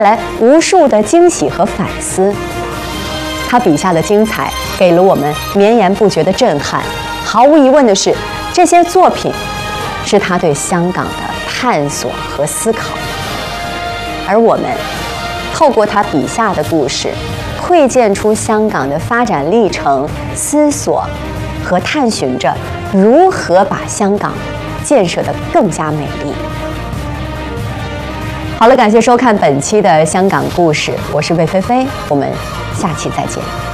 来无数的惊喜和反思。他笔下的精彩给了我们绵延不绝的震撼。毫无疑问的是，这些作品是他对香港的探索和思考。而我们透过他笔下的故事，窥见出香港的发展历程，思索和探寻着如何把香港建设得更加美丽。好了，感谢收看本期的香港故事，我是魏菲菲，我们下期再见。